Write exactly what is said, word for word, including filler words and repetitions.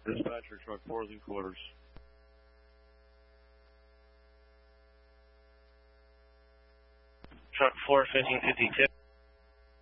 Dispatcher, truck four is in quarters. Truck four, fifteen fifty-two.